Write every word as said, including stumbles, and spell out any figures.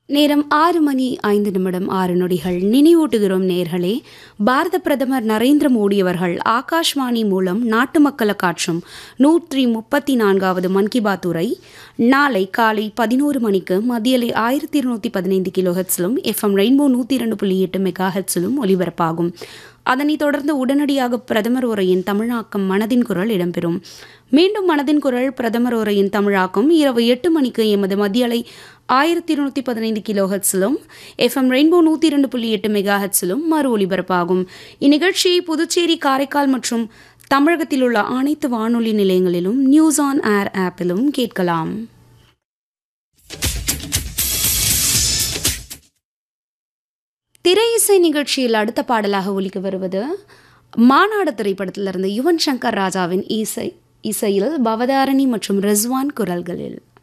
நேரம் ஆறு மணி ஐந்து நிமிடம் ஆறு நொடிகள். நினைவூட்டுகிறோம் நேர்களே, பாரத பிரதமர் நரேந்திர மோடி அவர்கள் ஆகாஷ்வாணி மூலம் நாட்டு மக்களுக்கு ஆற்றும் நூற்றி முப்பத்தி நான்காவது மன் கி பாத் உரை நாளை காலை பதினோரு மணிக்கு மத்தியலை ஆயிரத்தி இருநூத்தி பதினைந்து கிலோ ஹெட்ஸிலும் எஃப்எம் ரெயின்போ நூற்றி இரண்டு புள்ளி எட்டு மெகா ஹெட்ஸிலும் ஒலிபரப்பாகும். அதனைத் தொடர்ந்து உடனடியாக பிரதமர் உரையின் தமிழாக்கம் மனதின் குரல் இடம்பெறும். மீண்டும் மனதின் குரல் பிரதமர் உரையின் தமிழாக்கம் இரவு எட்டு மணிக்கு எமது மத்தியலை ஆயிரத்தி இருநூத்தி பதினைந்து கிலோ ஹெட்ஸிலும் எஃப்எம் ரெயின்போ நூற்றி இரண்டு புள்ளி எட்டு மெகா ஹெட்ஸிலும் மறு ஒலிபரப்பாகும். இந்நிகழ்ச்சியை புதுச்சேரி, காரைக்கால் மற்றும் தமிழகத்தில் உள்ள அனைத்து வானொலி நிலையங்களிலும் நியூஸ் ஆன் ஏர் ஆப்பிலும் கேட்கலாம். திரை இசை நிகழ்ச்சியில் அடுத்த பாடலாக ஒலிக்க வருவது மாநாடு திரைப்படத்திலிருந்து யுவன் சங்கர் ராஜாவின் இசை இசையில் பவதாரணி மற்றும் ரிஸ்வான் குரல்களில்.